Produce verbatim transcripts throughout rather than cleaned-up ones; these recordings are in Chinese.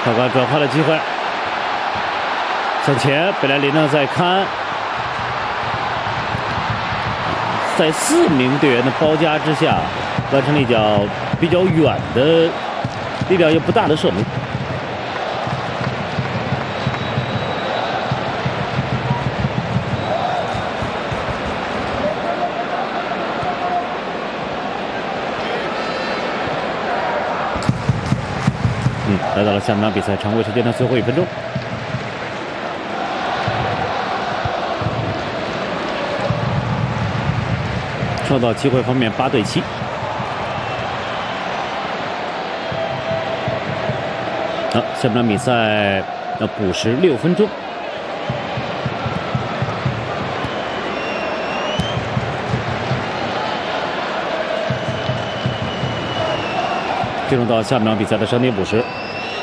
糟糕，转化的机会，向前，贝莱林呢在看，在四名队员的包夹之下，完成了一脚比较远的、力量也不大的射门。 嗯，来到了下半场比赛常规时间的最后一分钟，创造机会方面八对七。好，下半场比赛要补时六分钟。 进入到下半场比赛的伤停补时，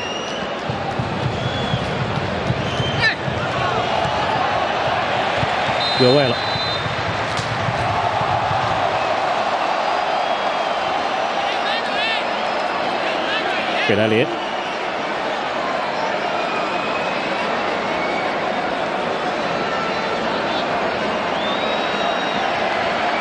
越位了。贝莱林。